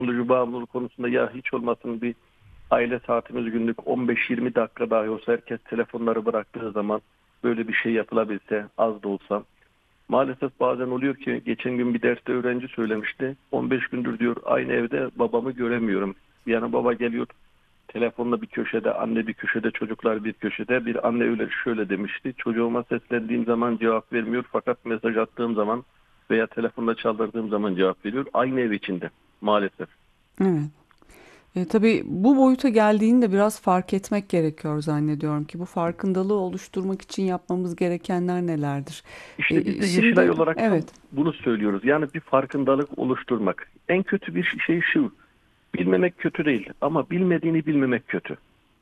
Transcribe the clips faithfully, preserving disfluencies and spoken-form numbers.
teknoloji bağımlılığı konusunda ya hiç olmasın bir aile saatimiz günlük on beş yirmi dakika dahi olsa herkes telefonları bıraktığı zaman böyle bir şey yapılabilse az da olsa. Maalesef bazen oluyor ki geçen gün bir derste öğrenci söylemişti. on beş gündür diyor aynı evde babamı göremiyorum. Yani baba geliyor telefonla bir köşede, anne bir köşede, çocuklar bir köşede. Bir anne öyle şöyle demişti. Çocuğuma seslendiğim zaman cevap vermiyor fakat mesaj attığım zaman veya telefonla çaldırdığım zaman cevap veriyor. Aynı ev içinde maalesef. Evet. E, tabii bu boyuta geldiğini de biraz fark etmek gerekiyor zannediyorum ki bu farkındalığı oluşturmak için yapmamız gerekenler nelerdir? İşte biz E, de Yeşilay şimdi olarak tam evet, bunu söylüyoruz. Yani bir farkındalık oluşturmak. En kötü bir şey şu. Bilmemek kötü değil ama bilmediğini bilmemek kötü.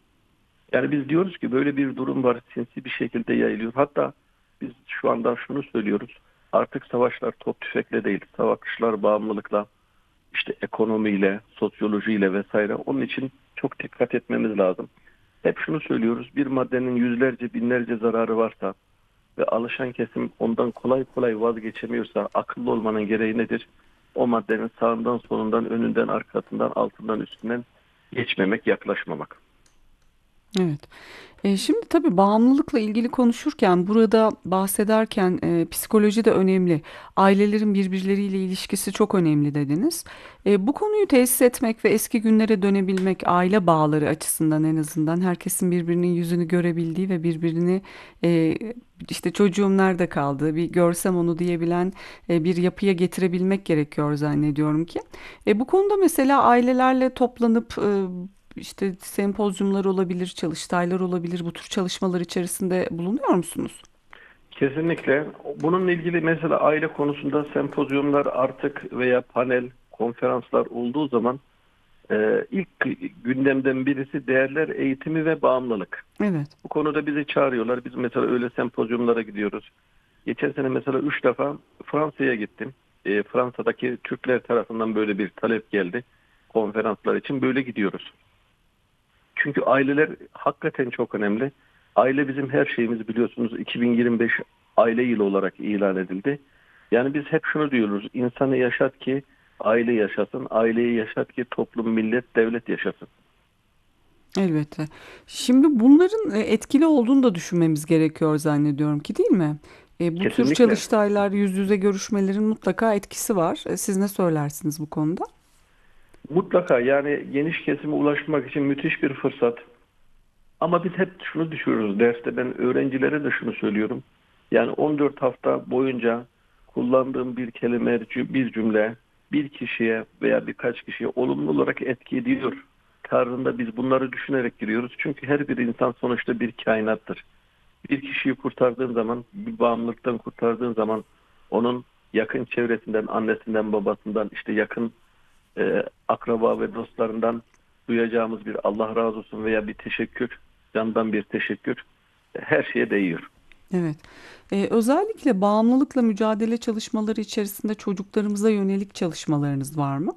Yani biz diyoruz ki böyle bir durum var, sinsi bir şekilde yayılıyor. Hatta biz şu anda şunu söylüyoruz. Artık savaşlar top tüfekle değil, savaşlar bağımlılıkla, işte ekonomiyle, sosyolojiyle vesaire. Onun için çok dikkat etmemiz lazım. Hep şunu söylüyoruz. Bir maddenin yüzlerce, binlerce zararı varsa ve alışan kesim ondan kolay kolay vazgeçemiyorsa akıllı olmanın gereği nedir? O maddenin sağından, solundan, önünden, arkasından, altından, üstünden geçmemek, yaklaşmamak. evet. E, şimdi tabii bağımlılıkla ilgili konuşurken burada bahsederken e, psikoloji de önemli. Ailelerin birbirleriyle ilişkisi çok önemli dediniz. E, bu konuyu tesis etmek ve eski günlere dönebilmek aile bağları açısından en azından herkesin birbirinin yüzünü görebildiği ve birbirini e, işte çocuğum nerede kaldı bir görsem onu diyebilen e, bir yapıya getirebilmek gerekiyor zannediyorum ki. E, bu konuda mesela ailelerle toplanıp e, işte sempozyumlar olabilir, çalıştaylar olabilir. Bu tür çalışmalar içerisinde bulunuyor musunuz? Kesinlikle. Bununla ilgili mesela aile konusunda sempozyumlar artık veya panel, konferanslar olduğu zaman e, ilk gündemden birisi değerler eğitimi ve bağımlılık. Evet. Bu konuda bizi çağırıyorlar. Biz mesela öyle sempozyumlara gidiyoruz. Geçen sene mesela üç defa Fransa'ya gittim. E, Fransa'daki Türkler tarafından böyle bir talep geldi. Konferanslar için böyle gidiyoruz. Çünkü aileler hakikaten çok önemli. Aile bizim her şeyimiz biliyorsunuz iki bin yirmi beş aile yılı olarak ilan edildi. Yani biz hep şunu diyoruz. İnsanı yaşat ki aile yaşasın. Aileyi yaşat ki toplum, millet, devlet yaşasın. Elbette. Şimdi bunların e, etkili olduğunu da düşünmemiz gerekiyor zannediyorum ki değil mi? E, bu tür Kesinlikle. çalıştaylar, yüz yüze görüşmelerin mutlaka etkisi var. E, siz ne söylersiniz bu konuda? Mutlaka yani geniş kesime ulaşmak için müthiş bir fırsat. Ama biz hep şunu düşürüyoruz derste. Ben öğrencilere de şunu söylüyorum. Yani on dört hafta boyunca kullandığım bir kelime, cü- bir cümle bir kişiye veya birkaç kişiye olumlu olarak etki ediyor tarzında biz bunları düşünerek giriyoruz. Çünkü her bir insan sonuçta bir kainattır. Bir kişiyi kurtardığın zaman, bir bağımlılıktan kurtardığın zaman onun yakın çevresinden, annesinden, babasından, işte yakın e, akraba ve dostlarından duyacağımız bir Allah razı olsun veya bir teşekkür, candan bir teşekkür e, her şeye değiyor. Evet. E, özellikle bağımlılıkla mücadele çalışmaları içerisinde çocuklarımıza yönelik çalışmalarınız var mı?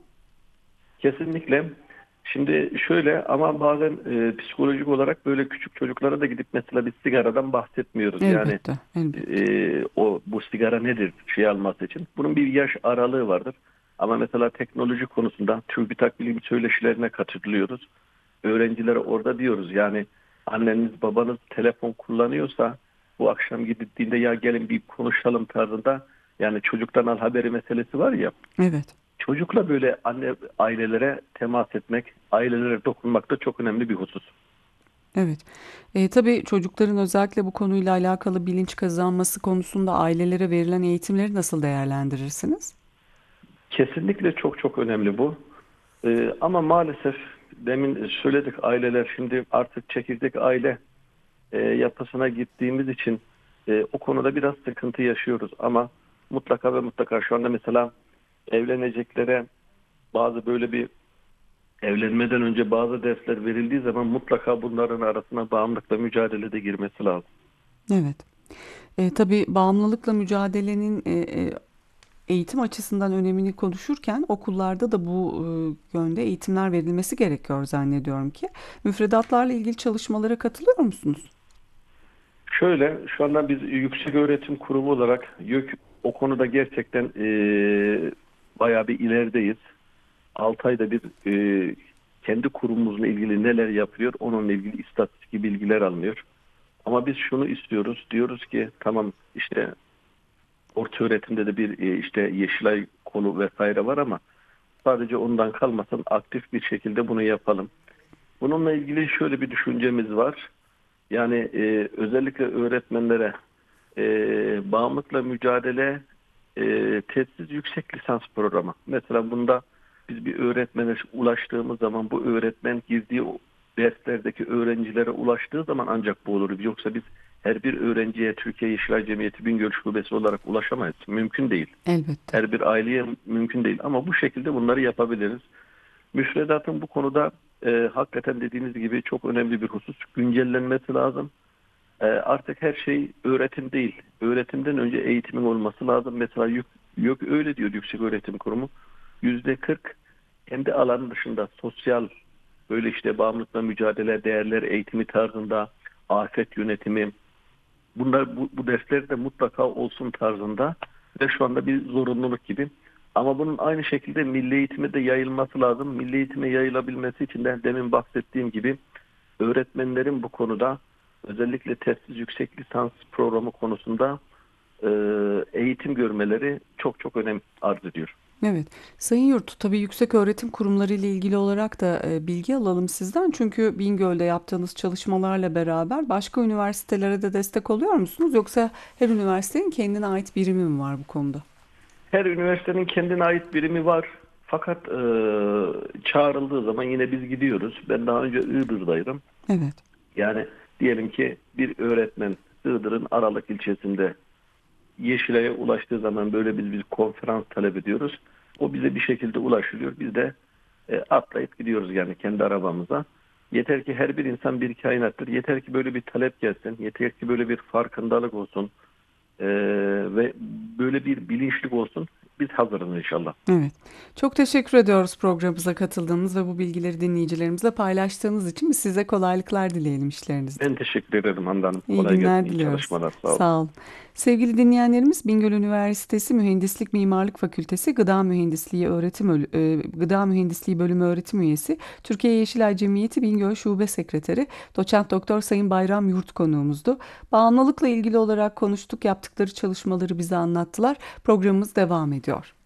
Kesinlikle. Şimdi şöyle ama bazen e, psikolojik olarak böyle küçük çocuklara da gidip mesela bir sigaradan bahsetmiyoruz. Yani Elbette, elbette. e, o bu sigara nedir şey alması için. Bunun bir yaş aralığı vardır. Ama mesela teknoloji konusunda TÜBİTAK bilim söyleşilerine katılıyoruz. Öğrencilere orada diyoruz yani anneniz babanız telefon kullanıyorsa bu akşam gidildiğinde ya gelin bir konuşalım tarzında yani çocuktan al haberi meselesi var ya. Evet. Çocukla böyle anne ailelere temas etmek, ailelere dokunmak da çok önemli bir husus. Evet. E, tabii çocukların özellikle bu konuyla alakalı bilinç kazanması konusunda ailelere verilen eğitimleri nasıl değerlendirirsiniz? Kesinlikle çok çok önemli bu. Ee, ama maalesef demin söyledik aileler şimdi artık çekirdek aile e, yapısına gittiğimiz için e, o konuda biraz sıkıntı yaşıyoruz. Ama mutlaka ve mutlaka şu anda mesela evleneceklere bazı böyle bir evlenmeden önce bazı dersler verildiği zaman mutlaka bunların arasına bağımlılıkla mücadelede girmesi lazım. Evet. E, tabii bağımlılıkla mücadelenin e, e, eğitim açısından önemini konuşurken okullarda da bu e, yönde eğitimler verilmesi gerekiyor zannediyorum ki. Müfredatlarla ilgili çalışmalara katılıyor musunuz? Şöyle, şu anda biz yüksek öğretim kurumu olarak YÖK o konuda gerçekten eee bayağı bir ilerideyiz. altı ayda bir e, kendi kurumumuzla ilgili neler yapıyor, onunla ilgili istatistik bilgiler alınıyor. Ama biz şunu istiyoruz. Diyoruz ki tamam, işte orta öğretimde de bir e, işte Yeşilay konu vesaire var ama sadece ondan kalmasın, aktif bir şekilde bunu yapalım. Bununla ilgili şöyle bir düşüncemiz var. Yani e, özellikle öğretmenlere e, bağımlılıkla mücadele e, testsiz yüksek lisans programı. Mesela bunda biz bir öğretmene ulaştığımız zaman bu öğretmen girdiği o derslerdeki öğrencilere ulaştığı zaman ancak bu olur. Yoksa biz her bir öğrenciye Türkiye Yeşilay Cemiyeti Bingöl Şubesi olarak ulaşamayız. Mümkün değil. Elbette. Her bir aileye mümkün değil. Ama bu şekilde bunları yapabiliriz. Müfredatın bu konuda e, hakikaten dediğiniz gibi çok önemli bir husus. Güncellenmesi lazım. E, artık her şey öğretim değil. Öğretimden önce eğitimin olması lazım. Mesela YÖK, YÖK öyle diyor, Yüksek Öğretim Kurumu. yüzde kırk kendi alanı dışında sosyal, böyle işte bağımlılıkla mücadele, değerler eğitimi tarzında, afet yönetimi, bunlar bu, bu derslerde mutlaka olsun tarzında ve şu anda bir zorunluluk gibi. Ama bunun aynı şekilde milli eğitime de yayılması lazım. Milli eğitime yayılabilmesi için de demin bahsettiğim gibi öğretmenlerin bu konuda özellikle testsiz yüksek lisans programı konusunda e, eğitim görmeleri çok çok önem arz ediyor. Evet. Sayın Yurt, tabii yüksek öğretim kurumları ile ilgili olarak da e, bilgi alalım sizden. Çünkü Bingöl'de yaptığınız çalışmalarla beraber başka üniversitelere de destek oluyor musunuz? Yoksa her üniversitenin kendine ait birimi mi var bu konuda? Her üniversitenin kendine ait birimi var. Fakat e, çağrıldığı zaman yine biz gidiyoruz. Ben daha önce Iğdır'daydım. Evet. Yani diyelim ki bir öğretmen Iğdır'ın Aralık ilçesinde Yeşilay'a ulaştığı zaman böyle biz bir konferans talep ediyoruz. O bize bir şekilde ulaşılıyor. Biz de e, atlayıp gidiyoruz yani kendi arabamıza. Yeter ki her bir insan bir kainattır. Yeter ki böyle bir talep gelsin. Yeter ki böyle bir farkındalık olsun. E, ve böyle bir bilinçlik olsun. Biz hazırız inşallah. Evet. Çok teşekkür ediyoruz programımıza katıldığınız ve bu bilgileri dinleyicilerimizle paylaştığınız için. Biz size kolaylıklar dileyelim işlerinizde. Ben teşekkür ederim Hande Hanım. İyi Kolay gelsin. günler İyi diliyoruz. çalışmalar. Sağ olun. Sağ olun. Sevgili dinleyenlerimiz, Bingöl Üniversitesi Mühendislik Mimarlık Fakültesi Gıda Mühendisliği Öğretim Ölü- e, Gıda Mühendisliği Bölümü öğretim üyesi, Türkiye Yeşilay Cemiyeti Bingöl Şube Sekreteri Doçent Doktor Sayın Bayram Yurt konuğumuzdu. Bağımlılıkla ilgili olarak konuştuk, yaptıkları çalışmaları bize anlattılar. Programımız devam ediyor.